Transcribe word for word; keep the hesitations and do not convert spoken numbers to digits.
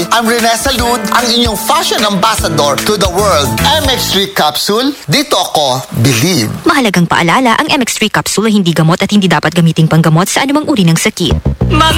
I'm Rene Salud, ang inyong fashion ambassador to the world. M X three Capsule, dito ako believe. Mahalagang paalala, ang M X three capsule ay hindi gamot at hindi dapat gamiting panggamot sa anumang uri ng sakit. Mga